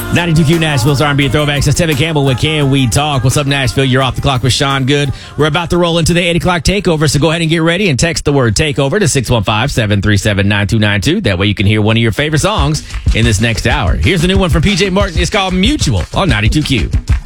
92Q Nashville's R&B Throwbacks. That's Tevin Campbell with Can We Talk? What's up, Nashville? You're off the clock with Sean Good. We're about to roll into the 8 o'clock takeover, so go ahead and get ready and text the word takeover to 615-737-9292. That way you can hear one of your favorite songs in this next hour. Here's the new one from PJ Martin. It's called Mutual on 92Q.